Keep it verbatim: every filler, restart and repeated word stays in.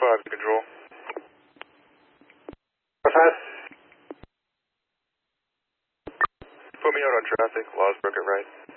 five to control. five. Put me out on traffic, Lawsbrook at right.